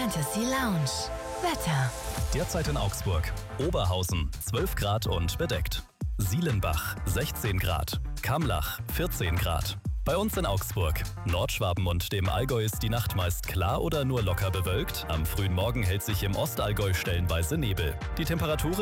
Fantasy Lounge. Wetter. Derzeit in Augsburg. Oberhausen 12 Grad und bedeckt. Sielenbach 16 Grad. Kamlach 14 Grad. Bei uns in Augsburg, Nordschwaben und dem Allgäu ist die Nacht meist klar oder nur locker bewölkt. Am frühen Morgen hält sich im Ostallgäu stellenweise Nebel. Die Temperaturen